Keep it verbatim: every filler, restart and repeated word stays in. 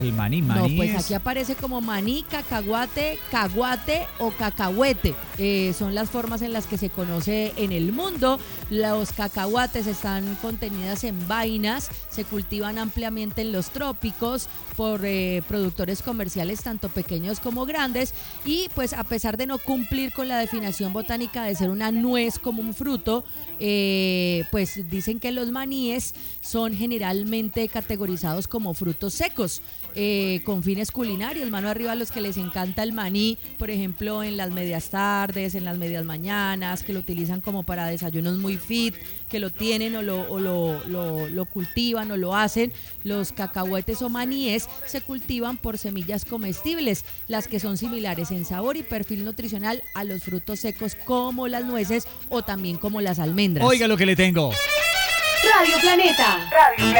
El maní, maní. No, pues es... aquí aparece como maní, cacahuate, caguate o cacahuete. Eh, son las formas en las que se conoce en el mundo. Los cacahuates están contenidas en vainas, se cultivan ampliamente en los trópicos por eh, productores comerciales tanto pequeños como grandes, y pues a pesar de no cumplir con la definición botánica de ser una nuez como un fruto, eh, pues dicen que los maníes son generalmente categorizados como frutos secos. Eh, con fines culinarios, mano arriba a los que les encanta el maní, por ejemplo en las medias tardes, en las medias mañanas, que lo utilizan como para desayunos muy fit, que lo tienen o lo, o lo, lo, lo cultivan o lo hacen. Los cacahuetes o maníes se cultivan por semillas comestibles, las que son similares en sabor y perfil nutricional a los frutos secos como las nueces o también como las almendras. Oiga lo que le tengo. Radio Planeta. Radio Planeta.